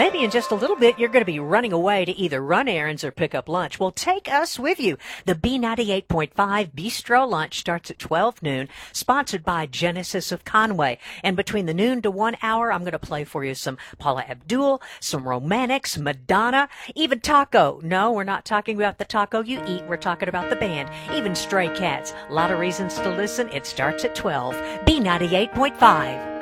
maybe in just a little bit you're going to be running away to either run errands or pick up lunch. Well, take us with you. The B98.5 Bistro Lunch starts at 12 noon, sponsored by Genesis of Conway. And between the noon to 1 hour, I'm going to play for you some Paula Abdul, some Romantics, Madonna, even Taco. No, we're not talking about the taco you eat. We're talking about the band, even Stray Cats. A lot of reasons to listen. It starts at 12. B98.5.